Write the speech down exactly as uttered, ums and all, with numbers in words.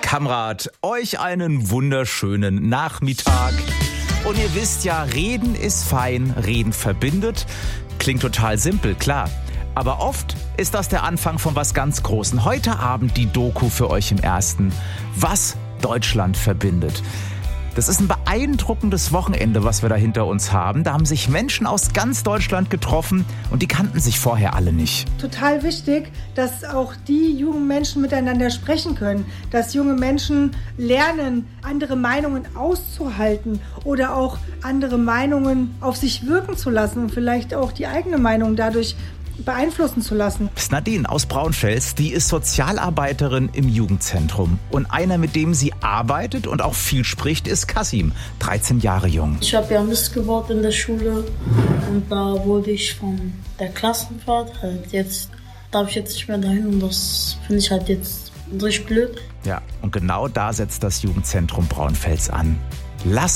Kamrat, euch einen wunderschönen Nachmittag. Und ihr wisst ja, reden ist fein, reden verbindet. Klingt total simpel, klar. Aber oft ist das der Anfang von was ganz Großen. Heute Abend die Doku für euch im Ersten. Was Deutschland verbindet. Das ist ein beeindruckendes Wochenende, was wir da hinter uns haben. Da haben sich Menschen aus ganz Deutschland getroffen und die kannten sich vorher alle nicht. Total wichtig, dass auch die jungen Menschen miteinander sprechen können. Dass junge Menschen lernen, andere Meinungen auszuhalten oder auch andere Meinungen auf sich wirken zu lassen und vielleicht auch die eigene Meinung dadurch beeinflussen zu lassen. Das ist Nadine aus Braunfels, die ist Sozialarbeiterin im Jugendzentrum. Und einer, mit dem sie arbeitet und auch viel spricht, ist Kasim, dreizehn Jahre jung. Ich habe ja Mist gebaut in der Schule und da wurde ich von der Klassenfahrt halt jetzt, darf ich jetzt nicht mehr dahin und das finde ich halt jetzt richtig blöd. Ja, und genau da setzt das Jugendzentrum Braunfels an. Lass